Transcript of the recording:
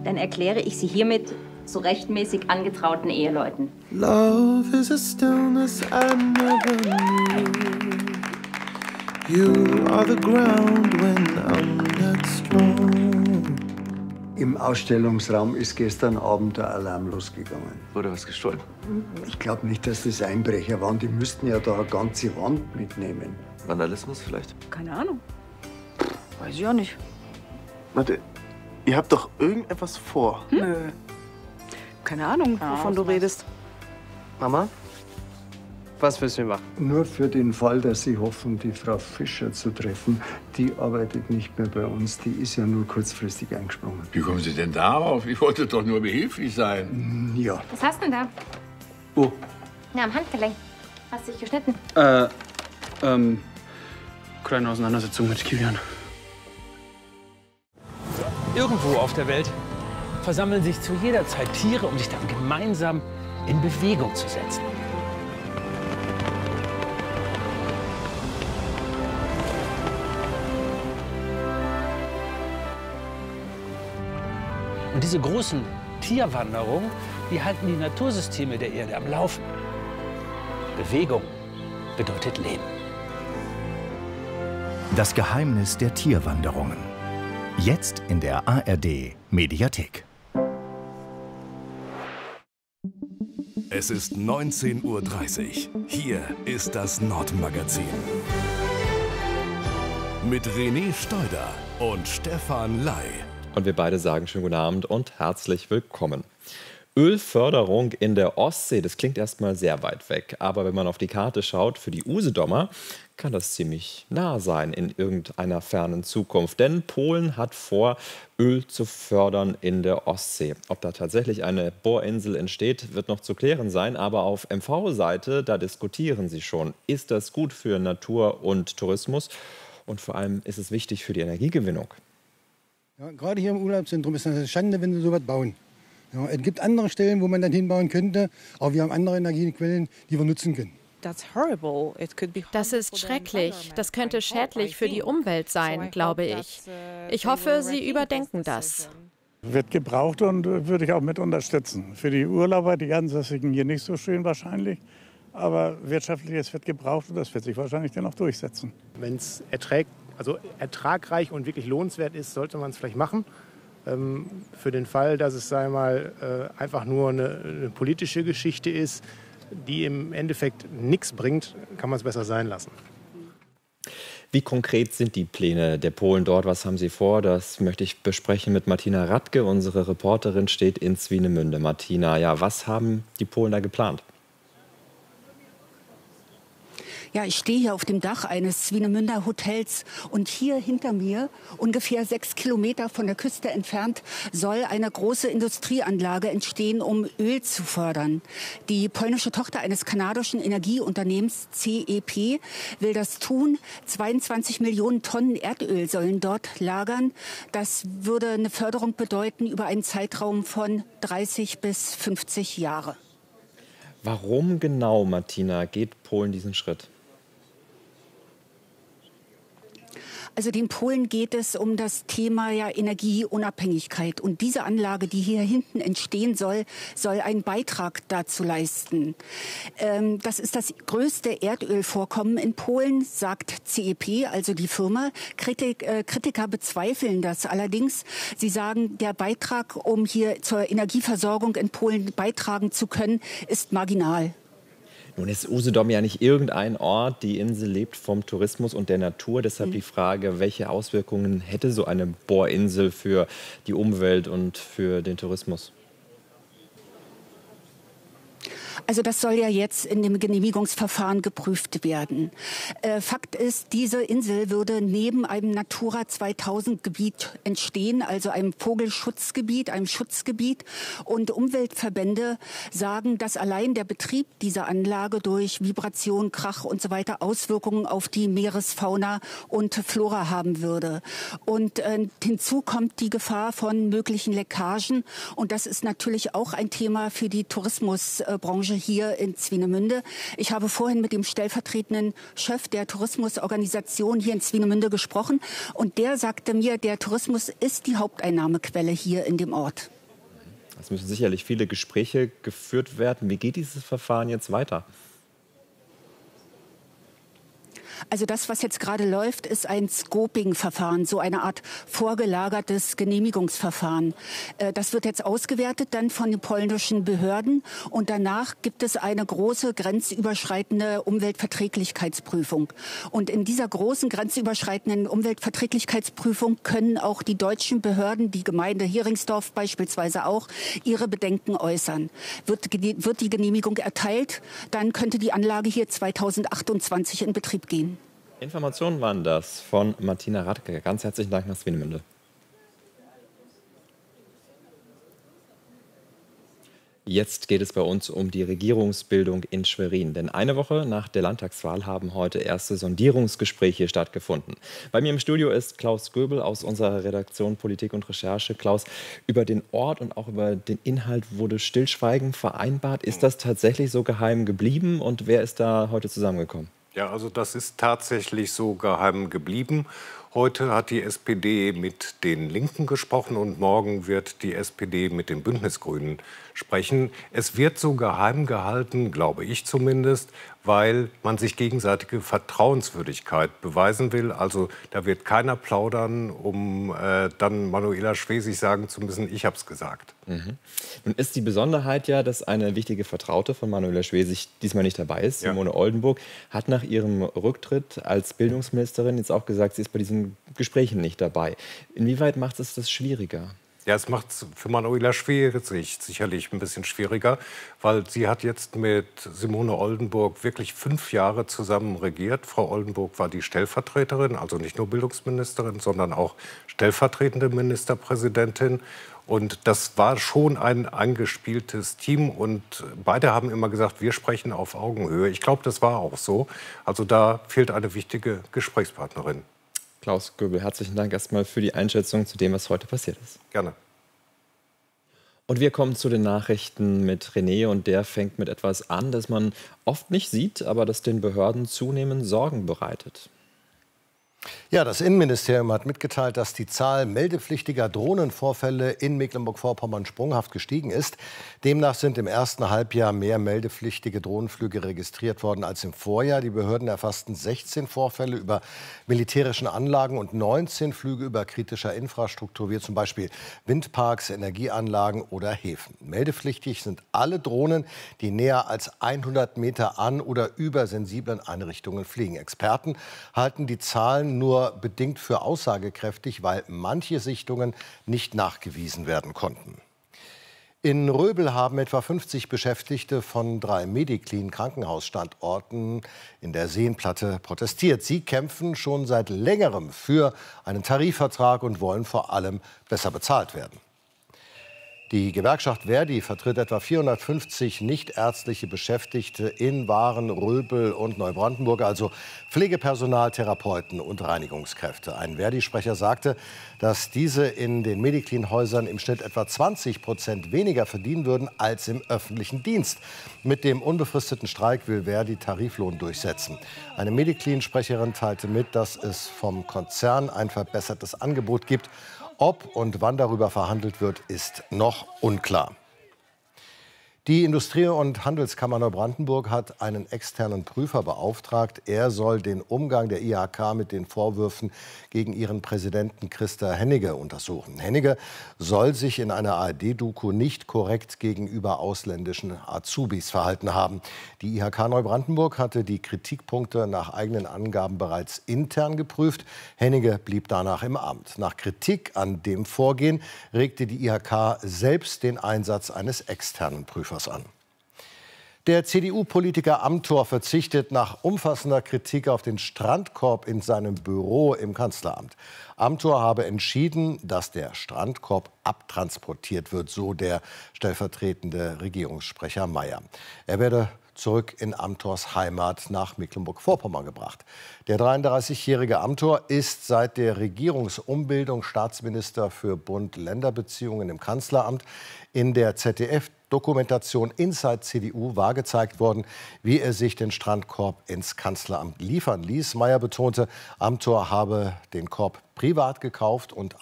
dann erkläre ich Sie hiermit zu rechtmäßig angetrauten Eheleuten. Love is a stillness I never knew. You are the ground when I'm not strong. Im Ausstellungsraum ist gestern Abend der Alarm losgegangen. Wurde was gestohlen? Ich glaube nicht, dass das Einbrecher waren. Die müssten ja da eine ganze Wand mitnehmen. Vandalismus vielleicht? Keine Ahnung. Weiß ich auch nicht. Warte, ihr habt doch irgendetwas vor. Nö. Keine Ahnung, wovon du redest. Mama, was müssen wir machen? Nur für den Fall, dass Sie hoffen, die Frau Fischer zu treffen. Die arbeitet nicht mehr bei uns. Die ist ja nur kurzfristig eingesprungen. Wie kommen Sie denn darauf? Ich wollte doch nur behilflich sein. Ja. Was hast du denn da? Wo? Na, am Handgelenk. Hast du dich geschnitten? Kleine Auseinandersetzung mit Kilian. Irgendwo auf der Welt versammeln sich zu jeder Zeit Tiere, um sich dann gemeinsam in Bewegung zu setzen. Und diese großen Tierwanderungen, die halten die Natursysteme der Erde am Laufen. Bewegung bedeutet Leben. Das Geheimnis der Tierwanderungen. Jetzt in der ARD Mediathek. Es ist 19:30 Uhr. Hier ist das Nordmagazin. Mit René Steuder und Stefan Ley. Und wir beide sagen schönen guten Abend und herzlich willkommen. Ölförderung in der Ostsee, das klingt erstmal sehr weit weg. Aber wenn man auf die Karte schaut, für die Usedomer kann das ziemlich nah sein in irgendeiner fernen Zukunft. Denn Polen hat vor, Öl zu fördern in der Ostsee. Ob da tatsächlich eine Bohrinsel entsteht, wird noch zu klären sein. Aber auf MV-Seite, da diskutieren sie schon. Ist das gut für Natur und Tourismus? Und vor allem ist es wichtig für die Energiegewinnung. Ja, gerade hier im Urlaubszentrum ist das eine Schande, wenn sie so was bauen. Ja, es gibt andere Stellen, wo man dann hinbauen könnte, aber wir haben andere Energiequellen, die wir nutzen können. Das ist schrecklich. Das könnte schädlich für die Umwelt sein, glaube ich. Ich hoffe, Sie überdenken das. Wird gebraucht und würde ich auch mit unterstützen. Für die Urlauber, die Ansässigen hier nicht so schön wahrscheinlich. Aber wirtschaftlich, es wird gebraucht und das wird sich wahrscheinlich dann auch durchsetzen. Wenn es ertragreich und wirklich lohnenswert ist, sollte man es vielleicht machen. Für den Fall, dass es einfach nur eine politische Geschichte ist, die im Endeffekt nichts bringt, kann man es besser sein lassen. Wie konkret sind die Pläne der Polen dort? Was haben sie vor? Das möchte ich besprechen mit Martina Radke. Unsere Reporterin steht in Swinemünde. Martina, ja, was haben die Polen da geplant? Ja, ich stehe hier auf dem Dach eines Swinemünder Hotels und hier hinter mir, ungefähr 6 Kilometer von der Küste entfernt, soll eine große Industrieanlage entstehen, um Öl zu fördern. Die polnische Tochter eines kanadischen Energieunternehmens CEP will das tun. 22 Millionen Tonnen Erdöl sollen dort lagern. Das würde eine Förderung bedeuten über einen Zeitraum von 30 bis 50 Jahre. Warum genau, Martina, geht Polen diesen Schritt? Also den Polen geht es um das Thema Energieunabhängigkeit. Und diese Anlage, die hier hinten entstehen soll, soll einen Beitrag dazu leisten. Das ist das größte Erdölvorkommen in Polen, sagt CEP, also die Firma. Kritiker bezweifeln das allerdings. Sie sagen, der Beitrag, um hier zur Energieversorgung in Polen beitragen zu können, ist marginal. Nun ist Usedom ja nicht irgendein Ort. Die Insel lebt vom Tourismus und der Natur. Deshalb die Frage, welche Auswirkungen hätte so eine Bohrinsel für die Umwelt und für den Tourismus? Also das soll ja jetzt in dem Genehmigungsverfahren geprüft werden. Fakt ist, diese Insel würde neben einem Natura 2000 Gebiet entstehen, also einem Vogelschutzgebiet, einem Schutzgebiet. Und Umweltverbände sagen, dass allein der Betrieb dieser Anlage durch Vibration, Krach und so weiter Auswirkungen auf die Meeresfauna und Flora haben würde. Und hinzu kommt die Gefahr von möglichen Leckagen. Und das ist natürlich auch ein Thema für die Tourismusbranche hier in Swinemünde. Ich habe vorhin mit dem stellvertretenden Chef der Tourismusorganisation hier in Swinemünde gesprochen und der sagte mir, der Tourismus ist die Haupteinnahmequelle hier in dem Ort. Es müssen sicherlich viele Gespräche geführt werden. Wie geht dieses Verfahren jetzt weiter? Also das, was jetzt gerade läuft, ist ein Scoping-Verfahren, so eine Art vorgelagertes Genehmigungsverfahren. Das wird jetzt ausgewertet dann von den polnischen Behörden und danach gibt es eine große grenzüberschreitende Umweltverträglichkeitsprüfung. Und in dieser großen grenzüberschreitenden Umweltverträglichkeitsprüfung können auch die deutschen Behörden, die Gemeinde Heringsdorf beispielsweise auch, ihre Bedenken äußern. Wird die Genehmigung erteilt, dann könnte die Anlage hier 2028 in Betrieb gehen. Informationen waren das von Martina Radke. Ganz herzlichen Dank nach Swinemünde. Jetzt geht es bei uns um die Regierungsbildung in Schwerin. Denn eine Woche nach der Landtagswahl haben heute erste Sondierungsgespräche stattgefunden. Bei mir im Studio ist Klaus Göbel aus unserer Redaktion Politik und Recherche. Klaus, über den Ort und auch über den Inhalt wurde Stillschweigen vereinbart. Ist das tatsächlich so geheim geblieben und wer ist da heute zusammengekommen? Ja, also das ist tatsächlich so geheim geblieben. Heute hat die SPD mit den Linken gesprochen und morgen wird die SPD mit den Bündnisgrünen sprechen. Es wird so geheim gehalten, glaube ich zumindest, weil man sich gegenseitige Vertrauenswürdigkeit beweisen will. Also da wird keiner plaudern, um dann Manuela Schwesig sagen zu müssen, ich habe es gesagt. Mhm. Nun ist die Besonderheit ja, dass eine wichtige Vertraute von Manuela Schwesig diesmal nicht dabei ist. Ja. Simone Oldenburg hat nach ihrem Rücktritt als Bildungsministerin jetzt auch gesagt, sie ist bei diesen Gesprächen nicht dabei. Inwieweit macht es das schwieriger? Ja, es macht es für Manuela Schwesig sicherlich ein bisschen schwieriger, weil sie hat jetzt mit Simone Oldenburg wirklich 5 Jahre zusammen regiert. Frau Oldenburg war die Stellvertreterin, also nicht nur Bildungsministerin, sondern auch stellvertretende Ministerpräsidentin. Und das war schon ein eingespieltes Team und beide haben immer gesagt, wir sprechen auf Augenhöhe. Ich glaube, das war auch so. Also da fehlt eine wichtige Gesprächspartnerin. Klaus Göbel, herzlichen Dank erstmal für die Einschätzung zu dem, was heute passiert ist. Gerne. Und wir kommen zu den Nachrichten mit René und der fängt mit etwas an, das man oft nicht sieht, aber das den Behörden zunehmend Sorgen bereitet. Ja, das Innenministerium hat mitgeteilt, dass die Zahl meldepflichtiger Drohnenvorfälle in Mecklenburg-Vorpommern sprunghaft gestiegen ist. Demnach sind im ersten Halbjahr mehr meldepflichtige Drohnenflüge registriert worden als im Vorjahr. Die Behörden erfassten 16 Vorfälle über militärischen Anlagen und 19 Flüge über kritischer Infrastruktur, wie zum Beispiel Windparks, Energieanlagen oder Häfen. Meldepflichtig sind alle Drohnen, die näher als 100 Meter an oder über sensiblen Einrichtungen fliegen. Experten halten die Zahlen nur bedingt für aussagekräftig, weil manche Sichtungen nicht nachgewiesen werden konnten. In Röbel haben etwa 50 Beschäftigte von 3 Mediclin-Krankenhausstandorten in der Seenplatte protestiert. Sie kämpfen schon seit längerem für einen Tarifvertrag und wollen vor allem besser bezahlt werden. Die Gewerkschaft ver.di vertritt etwa 450 nichtärztliche Beschäftigte in Waren, Röbel und Neubrandenburg, also Pflegepersonal, Therapeuten und Reinigungskräfte. Ein ver.di-Sprecher sagte, dass diese in den Mediclin-Häusern im Schnitt etwa 20% weniger verdienen würden als im öffentlichen Dienst. Mit dem unbefristeten Streik will ver.di Tariflohn durchsetzen. Eine Mediclin-Sprecherin teilte mit, dass es vom Konzern ein verbessertes Angebot gibt. Ob und wann darüber verhandelt wird, ist noch unklar. Die Industrie- und Handelskammer Neubrandenburg hat einen externen Prüfer beauftragt. Er soll den Umgang der IHK mit den Vorwürfen gegen ihren Präsidenten Christa Henniger untersuchen. Henniger soll sich in einer ARD-Doku nicht korrekt gegenüber ausländischen Azubis verhalten haben. Die IHK Neubrandenburg hatte die Kritikpunkte nach eigenen Angaben bereits intern geprüft. Henniger blieb danach im Amt. Nach Kritik an dem Vorgehen regte die IHK selbst den Einsatz eines externen Prüfers an. Der CDU-Politiker Amthor verzichtet nach umfassender Kritik auf den Strandkorb in seinem Büro im Kanzleramt. Amthor habe entschieden, dass der Strandkorb abtransportiert wird, so der stellvertretende Regierungssprecher Mayer. Er werde zurück in Amthors Heimat nach Mecklenburg-Vorpommern gebracht. Der 33-jährige Amthor ist seit der Regierungsumbildung Staatsminister für Bund-Länder-Beziehungen im Kanzleramt. In der ZDF-Dokumentation Inside CDU war gezeigt worden, wie er sich den Strandkorb ins Kanzleramt liefern ließ. Mayer betonte, Amthor habe den Korb privat gekauft und